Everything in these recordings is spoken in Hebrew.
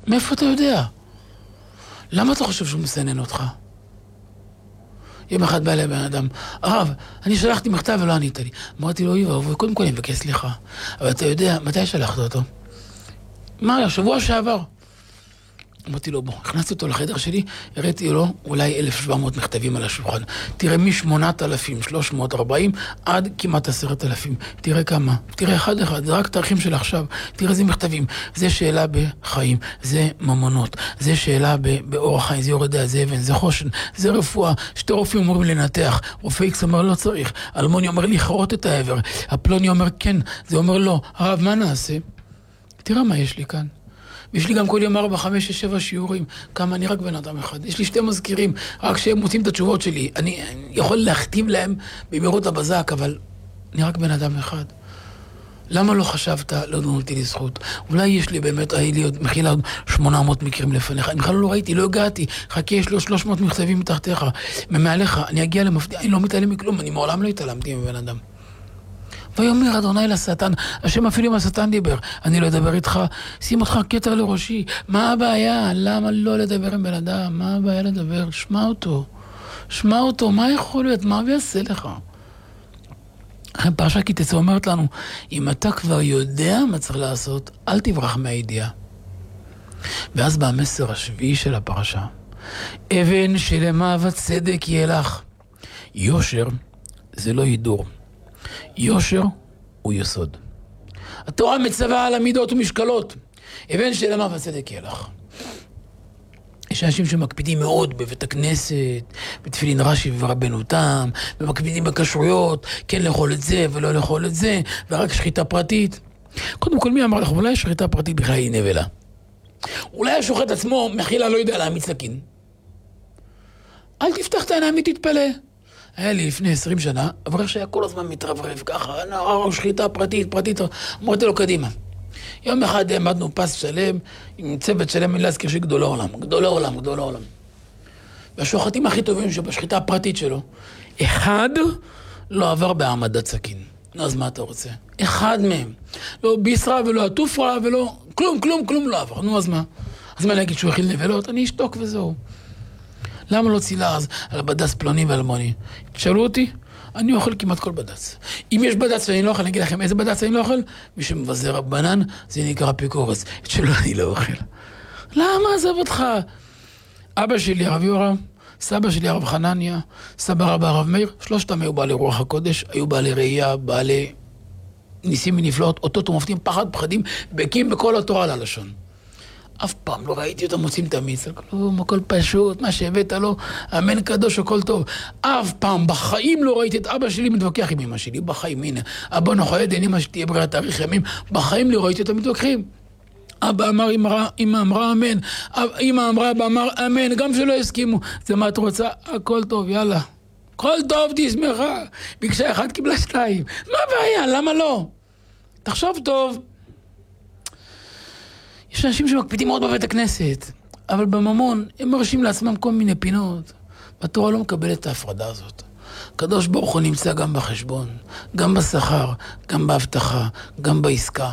מאיפה אתה יודע? למה אתה חושב שהוא מסנן אותך? יום אחד בא אליי בן אדם, הרב, אני שלחתי מכתב ולא ענית לי. אמרתי לו, קודם כל אני מבקש סליחה. אבל אתה יודע, מתי שלחת אותו? מה, השבוע שעבר. אמרתי לו, בוא, הכנסתי אותו לחדר שלי, הראיתי לו אולי 1,700 מכתבים על השולחן. תראה מ-8,340 עד כמעט 10,000. תראה כמה, תראה אחד, זה רק תאריכים של עכשיו. תראה איזה מכתבים. זה שאלה בחיים, זה ממונות, זה שאלה באורח חיים, זה יורדה, זה אבן, זה חושן, זה רפואה. שתי רופאים אומרים לנתח, רופא איקס אומר לא צריך, אלמוני אומר לי חרות את העבר, הפלוני אומר כן, זה אומר לא. הרב, מה נעשה? תראה מה יש לי כאן. ויש לי גם כל יום 4, 5, 6, 7 שיעורים. כמה אני רק בן אדם אחד. יש לי 2 מזכירים, רק שהם מוצאים את התשובות שלי. אני יכול להכתיב להם במהירות הבזק, אבל אני רק בן אדם אחד. למה לא חשבת, לא נולדתי לי זכות? אולי יש לי באמת, היה לי עוד, מכילה עוד 800 מקרים לפניך. אני בכלל לא ראיתי, לא הגעתי. חכי, יש לו 300 מכתבים מתחתיך. ממעליך, אני אגיע למפתיע, אני לא מתעלם מכלום, אני מעולם לא התעלמתי מבן אדם. ויאמר אדוני לשטן, השם אפילו אם השטן דיבר, אני לא אדבר איתך, שים אותך קטע לראשי. מה הבעיה? למה לא לדבר עם בן אדם? מה הבעיה לדבר? שמע אותו, מה יכול להיות? מה הוא יעשה לך? פרשה כי תצא אומרת לנו, אם אתה כבר יודע מה צריך לעשות, אל תברח מהידיעה. ואז בא המסר השביעי של הפרשה, אבן שלמה וצדק יהיה לך. יושר זה לא הידור. יושר הוא יסוד. התורה מצווה על המידות ומשקלות. אבן שלמה וצדק יהיה לך. יש אנשים שמקפידים מאוד בבית הכנסת, בתפילין רש"י ורבנו תם, ומקפידים בכשרויות, כן לאכול את זה ולא לאכול את זה, ורק שחיטה פרטית. קודם כל, מי אמר לך, אולי שחיטה פרטית בכלל היא נבלה? אולי השוחט עצמו מחילה לא יודע להעמיד סכין. אל תפתח את העיניים ותתפלא. היה לי לפני 20 שנה, אברך שהיה כל הזמן מתרברב ככה, שחיטה פרטית, אמרתי לו קדימה. יום אחד עמדנו פס שלם, עם צוות שלם, אין להזכיר שגדול העולם. והשוחטים הכי טובים שבשחיטה הפרטית שלו, אחד לא עבר בהעמדת סכין. אז מה אתה רוצה? אחד מהם. לא ביסרה ולא עטופרה ולא, כלום לא עבר. נו, אז מה? אז מה להגיד שהוא הכיל נבלות? אני אשתוק וזהו. למה לא צילה אז על בד"ץ פלוני ואלמוני? תשאלו אותי, אני אוכל כמעט כל בד"ץ. אם יש בד"ץ ואני לא אוכל, אני אגיד לכם איזה בד"ץ אני לא אוכל? מי שמבזה רבנן, זה נקרא אפיקורס. את שלו אני לא אוכל. למה עזב אותך? אבא שלי הרב יורם, סבא שלי הרב חנניה, סבא רבא הרב מאיר, שלושתם היו בעלי רוח הקודש, היו בעלי ראייה, בעלי ניסים ונפלאות, אותות ומופתים, פחדים, בקים בכל התורה על הלשון. אף פעם לא ראיתי אותם מוצאים את המיץ, כלום, הכל פשוט, מה שהבאת לו, אמן קדוש, הכל טוב. אף פעם, בחיים לא ראיתי את אבא שלי מתווכח עם אמא שלי, בחיים, הנה, אבא נוחלת, אין אמא שתהיה בריאה תאריך ימים, בחיים לא ראיתי אותם מתווכחים. אבא אמר, אמא אמרה אמן, אמא אמרה, אבא אמר אמן, גם שלא הסכימו. זה מה את רוצה? הכל טוב, יאללה. הכל טוב, תשמחה. ביקשה 1, קיבלה 2. מה הבעיה? למה לא? תחשוב טוב. יש אנשים שמקפידים מאוד בבית הכנסת, אבל בממון הם מרשים לעצמם כל מיני פינות. והתורה לא מקבלת את ההפרדה הזאת. הקדוש ברוך הוא נמצא גם בחשבון, גם בשכר, גם בהבטחה, גם בעסקה.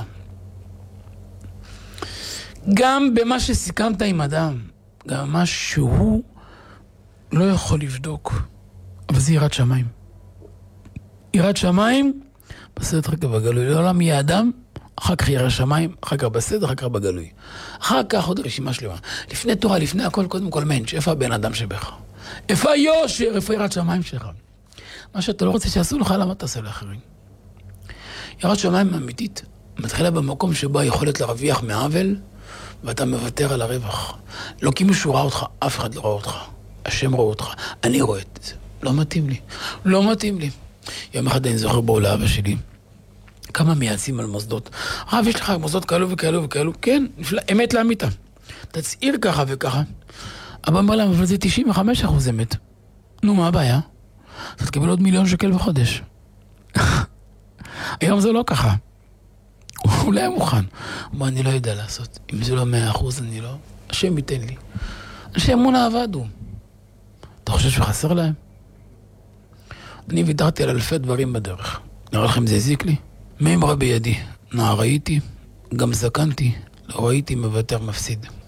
גם במה שסיכמת עם אדם, גם מה שהוא לא יכול לבדוק. אבל זה יראת שמיים. יראת שמיים, בסדר רק בגלוי. לעולם יהיה אדם, אחר כך ירא שמיים, אחר כך בסדר, אחר כך בגלוי. אחר כך עוד רשימה שלמה. לפני תורה, לפני הכל, קודם כל מנש, איפה הבן אדם שבך? איפה היושר? איפה יראת שמיים שלך? מה שאתה לא רוצה שיעשו לך, למה תעשה לאחרים? יראת שמיים אמיתית מתחילה במקום שבו היכולת להרוויח מעוול, ואתה מוותר על הרווח. לא כי מישהו ראה אותך, אף אחד לא ראה אותך. השם רואה אותך, אני רואה את זה. לא מתאים לי. יום אחד אני זוכר בו לאבא שלי, כמה מייעצים על מוסדות. הרב, יש לך מוסדות כאלו וכאלו. כן, נפלא, אמת לאמיתה. תצעיר ככה וככה. אבא אמר להם, אבל זה 95% אמת. נו, מה הבעיה? אתה תקבל עוד 1,000,000 שקל בחודש. היום זה לא ככה. הוא לא היה מוכן. אבל אני לא יודע לעשות. אם זה לא 100%, אני לא. השם ייתן לי. אנשי אמונה עבדו. אתה חושב שחסר להם? אני ויתרתי על אלפי דברים בדרך. נראה לכם זה הזיק לי? מי אמרה בידי? נער ראיתי, גם זקנתי, לא ראיתי מוותר מפסיד.